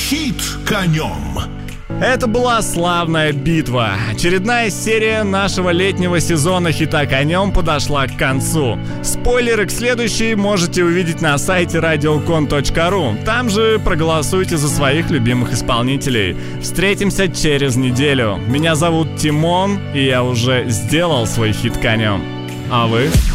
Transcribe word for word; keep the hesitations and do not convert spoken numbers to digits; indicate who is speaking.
Speaker 1: Хит конем.
Speaker 2: Это была славная битва. Очередная серия нашего летнего сезона хита конем подошла к концу. Спойлеры к следующей можете увидеть на сайте радиокон точка ру. Там же проголосуйте за своих любимых исполнителей. Встретимся через неделю. Меня зовут Тимон, и я уже сделал свой хит конем. А вы?